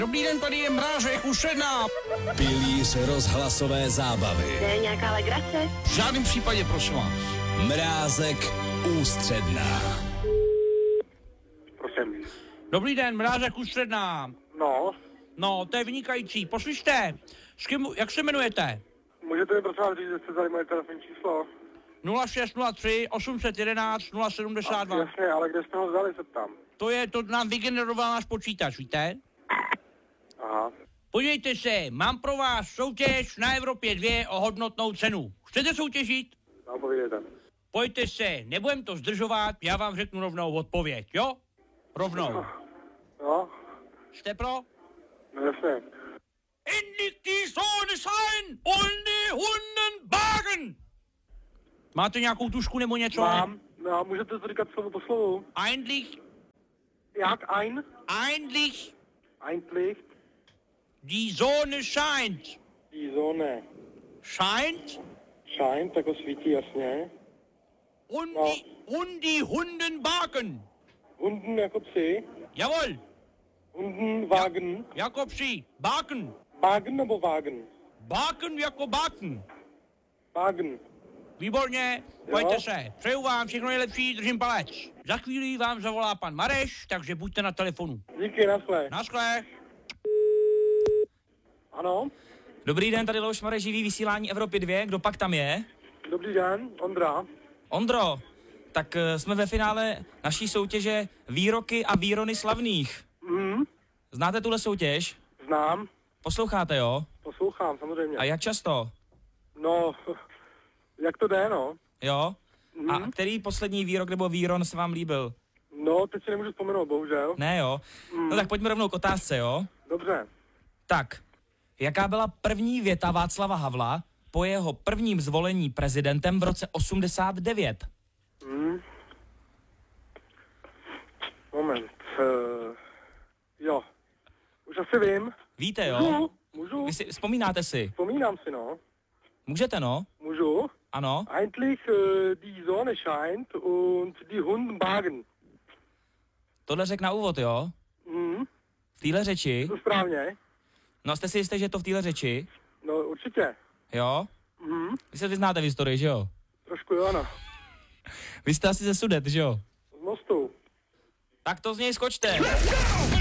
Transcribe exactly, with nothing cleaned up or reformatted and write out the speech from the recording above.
Dobrý den, tady je Mrážek u Šedna. Pilíř rozhlasové zábavy. To je nějaká legrace? V žádném případě, prosím vás. Mrázek ústředná. Prosím. Dobrý den, Mrážek u Šedna. No, No, to je vynikající. Poslyšte, s kým, jak se jmenujete? můžete mi prosím vás říct, že jste vzali moje telefonní číslo? nula šest nula tři osm jedna jedna nula sedmdesát dva. Jasně, ale kde jste ho vzali, se ptám. To je, to nám vygeneroval náš počítač, víte? Aha. Podívejte se, mám pro vás soutěž na Evropě dva o hodnotnou cenu. Chcete soutěžit? No, povídejte. Pojďte se, nebudem to zdržovat, já vám řeknu rovnou odpověď, jo? Rovnou. No, Jste pro? no jasně. Endlich die Sonne scheint und die Hunden bagen! Máte nějakou tušku nebo něco? Mám, no, můžete to říkat slovo po slovu. Endlich, Jak ein? endlich, Eigentlich die Sonne scheint. die Sonne Scheint scheint, jako svítí, jasně. und, No. die, und die Hunden bagen. Hunden jako psi. Jawohl, Hunden, Wagen. jako psi, bagen. Wagen nebo Wagen? Bagen jako baken. Wagen. Výborně, pojďte se. Přeju vám všechno nejlepší, držím palec. Za chvíli vám zavolá pan Mareš, takže buďte na telefonu. Díky, naschle. Naschle. Ano, Dobrý den, tady Leoš Mareš, živý vysílání Evropy dva, kdo pak tam je? dobrý den, Ondra. Ondro, tak eh, jsme ve finále naší soutěže Výroky a výrony slavných. Mhm, Znáte tuhle soutěž? znám, Posloucháte, jo? poslouchám, samozřejmě. A jak často? No, jak to jde, no? Jo? A Mhm. který poslední výrok nebo výron se vám líbil? No, teď si nemůžu vzpomenout, bohužel. Ne, jo? No tak pojďme rovnou k otázce, jo? Dobře. Tak, jaká byla první věta Václava Havla po jeho prvním zvolení prezidentem v roce osmdesát devět? Hmm. Moment. Uh, jo. Už asi vím. Víte, jo? Můžu? Můžu? Vy si, vzpomínáte si? Vzpomínám si, no. Můžete, no? Můžu? Ano? Eigentlich uh, die Sonne scheint und die Hunden bagen. Tohle řek na úvod, jo? Hmm. V téhle řeči? To správně? No jste si jistý, že je to v téhle řeči? No, určitě. Jo? Hmm. Vy se vyznáte v historii, že jo? Trošku jo, no. Vy jste asi ze Sudet, že jo? Z mostu. Tak to z něj skočte.